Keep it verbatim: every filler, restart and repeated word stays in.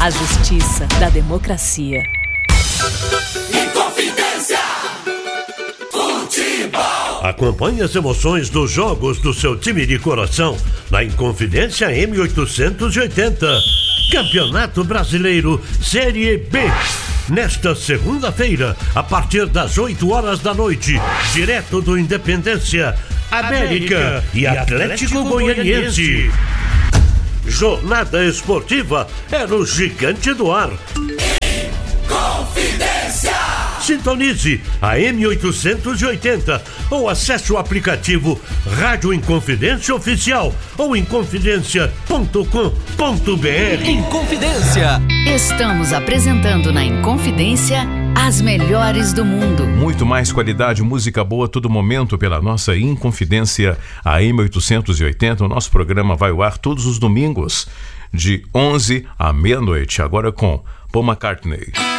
A justiça da democracia. Inconfidência Futebol. Acompanhe as emoções dos jogos do seu time de coração na Inconfidência M oitocentos e oitenta. Campeonato Brasileiro Série B. Nesta segunda-feira, a partir das oito horas da noite, direto do Independência, América, América e Atlético, Atlético Goianiense. Jornada esportiva é no Gigante do Ar. Confidência. Sintonize a M oitocentos e oitenta ou acesse o aplicativo Rádio Inconfidência Oficial ou inconfidência ponto com ponto b r. Inconfidência. Estamos apresentando na Inconfidência as melhores do mundo. Muito mais qualidade, música boa a todo momento pela nossa Inconfidência, a M oitocentos e oitenta. O nosso programa vai ao ar todos os domingos, de onze à meia-noite. Agora com Paul McCartney.